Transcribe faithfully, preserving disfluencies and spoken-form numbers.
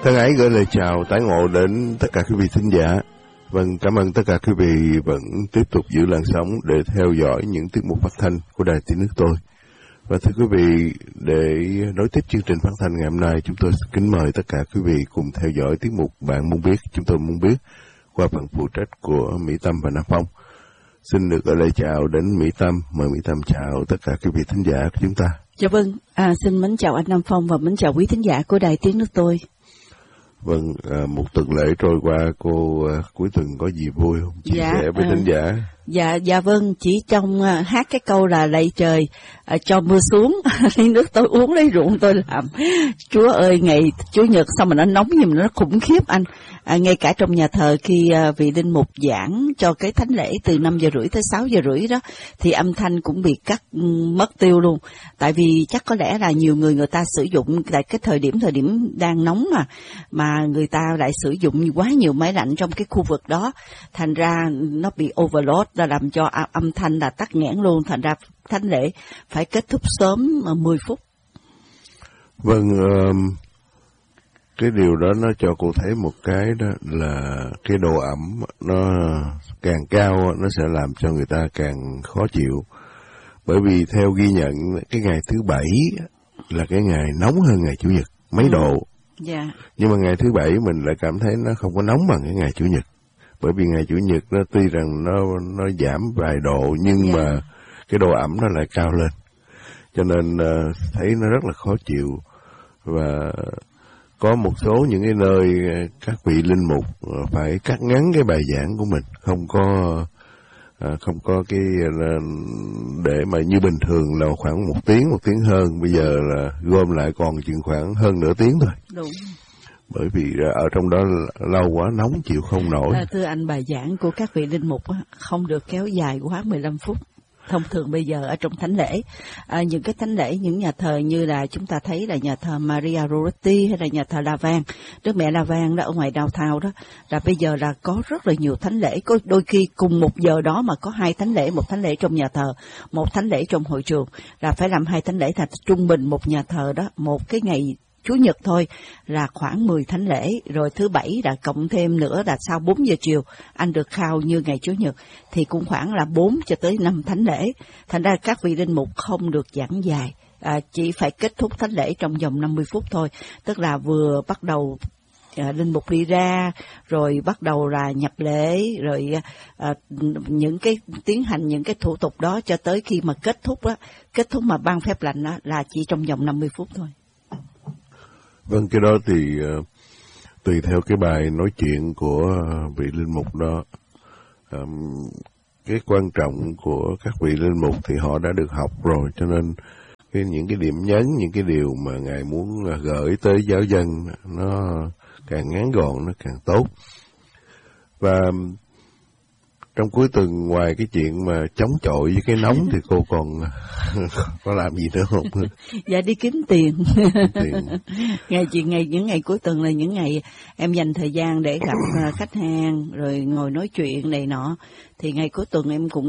Thân ái gửi lời chào tái ngộ đến tất cả quý vị thính giả. Vâng, cảm ơn tất cả quý vị vẫn tiếp tục giữ làn sóng để theo dõi những tiết mục phát thanh của Đài Tiếng Nước Tôi. Và thưa quý vị, để nối tiếp chương trình phát thanh ngày hôm nay, chúng tôi kính mời tất cả quý vị cùng theo dõi tiết mục Bạn Muốn Biết, Chúng Tôi Muốn Biết qua phần phụ trách của Mỹ Tâm và Nam Phong. Xin được gửi lời chào đến Mỹ Tâm. Mời Mỹ Tâm chào tất cả quý vị thính giả của chúng ta. Dạ vâng, à, xin mến chào anh Nam Phong và mến chào quý thính giả của Đài Tiếng Nước Tôi. Vâng, à, một tuần lễ trôi qua, cô à, cuối tuần có gì vui không? Chia dạ, sẻ với à, thính giả. Dạ, dạ vâng, chỉ trong à, hát cái câu là lạy trời à, cho mưa xuống, lấy nước tôi uống, lấy ruộng tôi làm. Chúa ơi, ngày Chủ nhật sao mà nó nóng nhưng mà nó khủng khiếp anh. À, ngay cả trong nhà thờ khi à, vị linh mục giảng cho cái thánh lễ từ năm giờ rưỡi tới sáu giờ rưỡi đó, thì âm thanh cũng bị cắt um, mất tiêu luôn. Tại vì chắc có lẽ là nhiều người người ta sử dụng tại cái thời điểm thời điểm đang nóng mà mà người ta lại sử dụng quá nhiều máy lạnh trong cái khu vực đó, thành ra nó bị overload, đã làm cho âm thanh là tắc nghẽn luôn, thành ra thánh lễ phải kết thúc sớm mười phút. Vâng, uh, cái điều đó nó cho cô thấy một cái đó là cái độ ẩm nó càng cao nó sẽ làm cho người ta càng khó chịu. Bởi vì theo ghi nhận cái ngày thứ bảy là cái ngày nóng hơn ngày Chủ nhật mấy ừ. độ. Yeah. Nhưng mà ngày thứ bảy mình lại cảm thấy nó không có nóng bằng cái ngày Chủ nhật. Bởi vì ngày Chủ nhật nó tuy rằng nó nó giảm vài độ nhưng yeah. mà cái độ ẩm nó lại cao lên. Cho nên uh, thấy nó rất là khó chịu. Và có một số những cái nơi các vị linh mục phải cắt ngắn cái bài giảng của mình, không có uh, không có cái uh, để mà như bình thường là khoảng một tiếng, một tiếng hơn, bây giờ là gom lại còn chừng khoảng hơn nửa tiếng thôi. Đúng. Bởi vì ở trong đó lâu quá nóng chịu không nổi. À, thưa anh, bài giảng của các vị linh mục không được kéo dài quá mười lăm phút. Thông thường bây giờ ở trong thánh lễ, à, những cái thánh lễ, những nhà thờ như là chúng ta thấy là nhà thờ Maria Loretti hay là nhà thờ La Vang, Đức Mẹ La Vang đó ở ngoài downtown đó, là bây giờ là có rất là nhiều thánh lễ, có đôi khi cùng một giờ đó mà có hai thánh lễ, một thánh lễ trong nhà thờ, một thánh lễ trong hội trường, là phải làm hai thánh lễ, thành trung bình một nhà thờ đó, một cái ngày Chủ nhật thôi là khoảng mười thánh lễ, rồi thứ bảy là cộng thêm nữa là sau bốn giờ chiều anh được khao như ngày Chủ nhật thì cũng khoảng là bốn cho tới năm thánh lễ. Thành ra các vị linh mục không được giảng dài, à, chỉ phải kết thúc thánh lễ trong vòng năm mươi phút thôi, tức là vừa bắt đầu à, linh mục đi ra, rồi bắt đầu là nhập lễ, rồi à, những cái tiến hành những cái thủ tục đó cho tới khi mà kết thúc đó, kết thúc mà ban phép lành đó là chỉ trong vòng năm mươi phút thôi. Vâng, cái đó thì uh, tùy theo cái bài nói chuyện của uh, vị linh mục đó. Um, cái quan trọng của các vị linh mục thì họ đã được học rồi, cho nên cái, những cái điểm nhấn, những cái điều mà Ngài muốn uh, gửi tới giáo dân nó càng ngắn gọn, nó càng tốt. Và um, trong cuối tuần ngoài cái chuyện mà chống chọi với cái nóng thì cô còn có làm gì nữa không? Dạ, đi kiếm tiền. tiền. Ngày chuyện ngày những ngày cuối tuần là những ngày em dành thời gian để gặp khách hàng rồi ngồi nói chuyện này nọ. Thì ngày cuối tuần em cũng